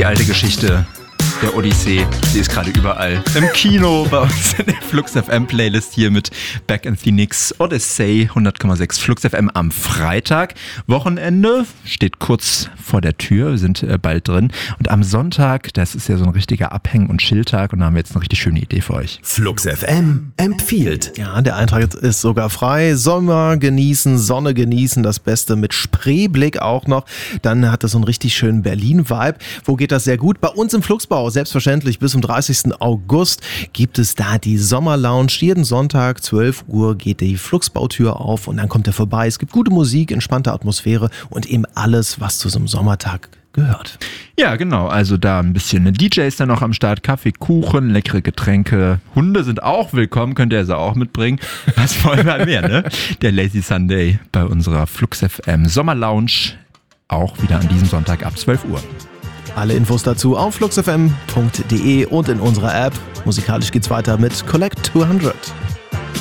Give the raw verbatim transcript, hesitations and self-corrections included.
Die alte Geschichte der Odyssee, sie ist gerade überall. Im Kino, bei uns in der Flux F M Playlist hier mit Back in Phoenix Odyssey, hundert Komma sechs Flux F M am Freitag. Wochenende steht kurz vor der Tür, wir sind äh, bald drin. Und am Sonntag, das ist ja so ein richtiger Abhäng- und Chilltag und da haben wir jetzt eine richtig schöne Idee für euch. Flux F M empfiehlt. Ja, der Eintrag ist sogar frei. Sommer genießen, Sonne genießen, das Beste mit Spreeblick auch noch. Dann hat das so einen richtig schönen Berlin-Vibe. Wo geht das sehr gut? Bei uns im Fluxbau. Selbstverständlich bis zum dreißigsten August gibt es da die Sommerlounge. Jeden Sonntag, zwölf Uhr, geht die Fluxbautür auf und dann kommt er vorbei. Es gibt gute Musik, entspannte Atmosphäre und eben alles, was zu so einem Sommertag gehört. Ja, genau. Also da ein bisschen D Js dann noch am Start. Kaffee, Kuchen, leckere Getränke. Hunde sind auch willkommen, könnt ihr also auch mitbringen. Was wollen wir mehr, ne? Der Lazy Sunday bei unserer Flux F M Sommerlounge. Auch wieder an diesem Sonntag ab zwölf Uhr. Alle Infos dazu auf flux f m punkt d e und in unserer App. Musikalisch geht's weiter mit Collect zweihundert.